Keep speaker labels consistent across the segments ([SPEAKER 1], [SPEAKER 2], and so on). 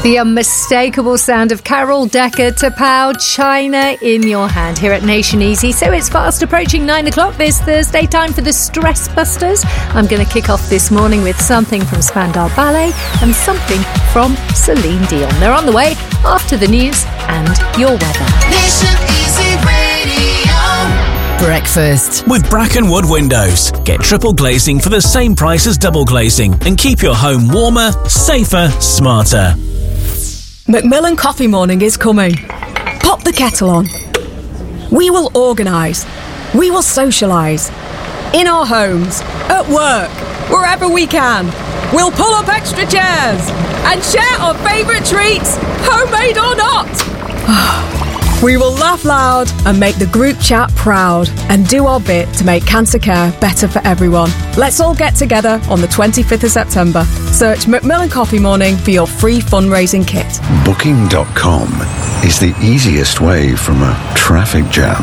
[SPEAKER 1] The unmistakable sound of Carol Decker to Pow, China in Your Hand here at Nation Easy. So it's fast approaching 9 o'clock this Thursday, time for the Stress Busters. I'm going to kick off this morning with something from Spandau Ballet and something from Celine Dion. They're on the way after the news and your weather.
[SPEAKER 2] Nation Easy Radio.
[SPEAKER 3] Breakfast
[SPEAKER 4] with Brackenwood Windows. Get triple glazing for the same price as double glazing and keep your home warmer, safer, smarter.
[SPEAKER 5] Macmillan Coffee Morning is coming. Pop the kettle on. We will organise. We will socialise. In our homes, at work, wherever we can. We'll pull up extra chairs and share our favourite treats, homemade or not. We will laugh loud and make the group chat proud and do our bit to make cancer care better for everyone. Let's all get together on the 25th of September. Search Macmillan Coffee Morning for your free fundraising kit.
[SPEAKER 6] Booking.com is the easiest way from a traffic jam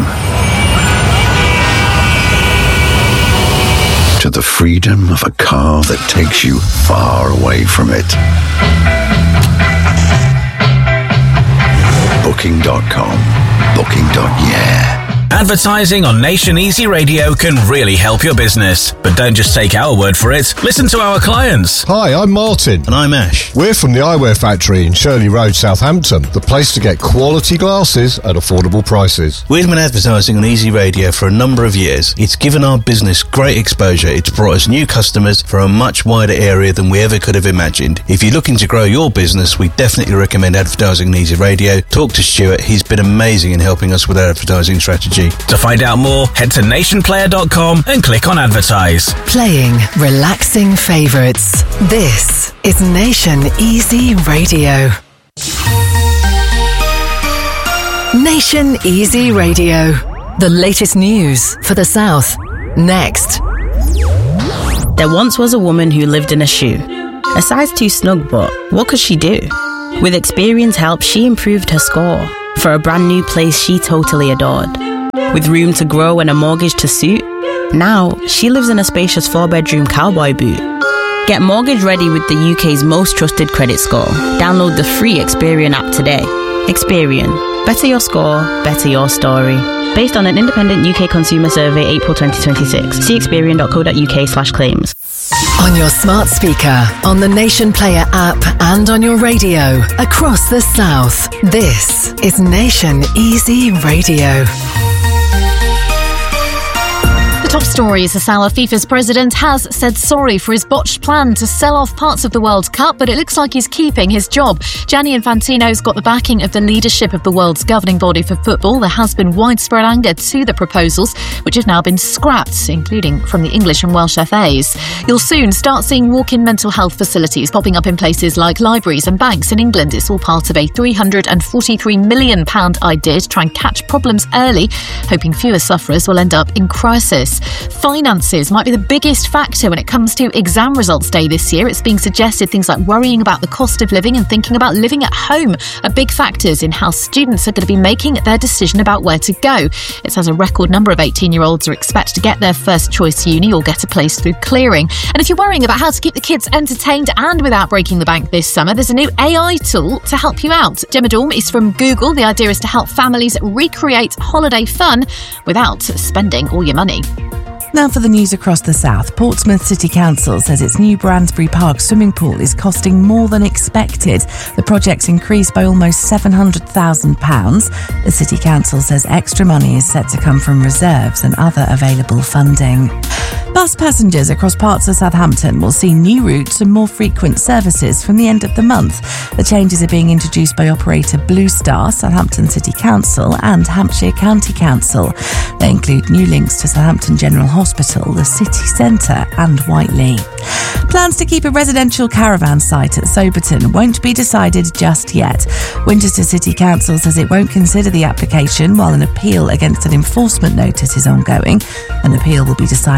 [SPEAKER 6] to the freedom of a car that takes you far away from it. Booking.com. Booking.yeah.
[SPEAKER 4] Advertising on Nation Easy Radio can really help your business. But don't just take our word for it. Listen to our clients.
[SPEAKER 7] Hi, I'm Martin.
[SPEAKER 8] And I'm Ash.
[SPEAKER 7] We're from the Eyewear Factory in Shirley Road, Southampton. The place to get quality glasses at affordable prices.
[SPEAKER 8] We've been advertising on Easy Radio for a number of years. It's given our business great exposure. It's brought us new customers for a much wider area than we ever could have imagined. If you're looking to grow your business, we definitely recommend advertising on Easy Radio. Talk to Stuart. He's been amazing in helping us with our advertising strategy.
[SPEAKER 4] To find out more, head to nationplayer.com and click on advertise.
[SPEAKER 3] Playing relaxing favourites. This is Nation Easy Radio. Nation Easy Radio. The latest news for the South. Next.
[SPEAKER 9] There once was a woman who lived in a shoe. A size too snug, but what could she do? With Experian's help, she improved her score for a brand new place she totally adored. With room to grow and a mortgage to suit, now she lives in a spacious 4-bedroom cowboy boot. Get mortgage ready with the UK's most trusted credit score. Download the free Experian app today. Experian. Better your score, better your story. Based on an independent UK consumer survey, April 2026. See experian.co.uk/claims.
[SPEAKER 3] On your smart speaker, on the Nation Player app, and on your radio across the South. This is Nation Easy Radio.
[SPEAKER 10] Top stories this hour. FIFA's president has said sorry for his botched plan to sell off parts of the World Cup, but it looks like he's keeping his job. Gianni Infantino's got the backing of the leadership of the world's governing body for football. There has been widespread anger to the proposals, which have now been scrapped, including from the English and Welsh FAs. You'll soon start seeing walk-in mental health facilities popping up in places like libraries and banks in England. It's all part of a £343 million idea to try and catch problems early, hoping fewer sufferers will end up in crisis. Finances might be the biggest factor when it comes to exam results day this year. It's being suggested things like worrying about the cost of living and thinking about living at home are big factors in how students are going to be making their decision about where to go. It says a record number of 18-year-olds are expected to get their first choice uni or get a place through clearing. And if you're worrying about how to keep the kids entertained and without breaking the bank this summer, there's a new AI tool to help you out. Gemma Dorm is from Google. The idea is to help families recreate holiday fun without spending all your money.
[SPEAKER 11] Now for the news across the South. Portsmouth City Council says its new Bransbury Park swimming pool is costing more than expected. The project's increased by almost £700,000. The City Council says extra money is set to come from reserves and other available funding. Bus passengers across parts of Southampton will see new routes and more frequent services from the end of the month. The changes are being introduced by operator Blue Star, Southampton City Council and Hampshire County Council. They include new links to Southampton General Hospital, the city centre and Whiteley. Plans to keep a residential caravan site at Soberton won't be decided just yet. Winchester City Council says it won't consider the application while an appeal against an enforcement notice is ongoing. An appeal will be decided by the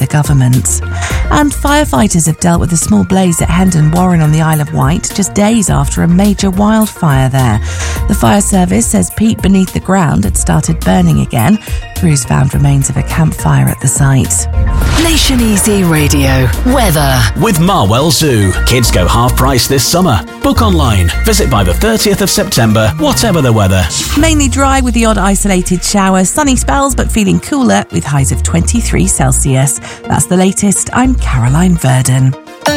[SPEAKER 11] government. And firefighters have dealt with a small blaze at Hendon Warren on the Isle of Wight just days after a major wildfire there. The fire service says peat beneath the ground had started burning again. Crews found remains of a campfire at the site.
[SPEAKER 3] Nation Easy Radio. Weather.
[SPEAKER 4] With Marwell Zoo. Kids go half price this summer. Book online. Visit by the 30th of September, whatever the weather.
[SPEAKER 11] Mainly dry with the odd isolated shower. Sunny spells but feeling cooler with highs of 23 Celsius. That's the latest. I'm Caroline Verdon.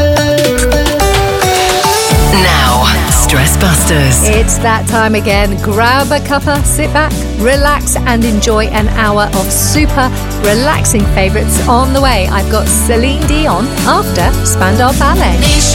[SPEAKER 3] Now, Stress Busters.
[SPEAKER 1] It's that time again. Grab a cuppa, sit back, relax, and enjoy an hour of super relaxing favourites on the way. I've got Celine Dion after Spandau Ballet.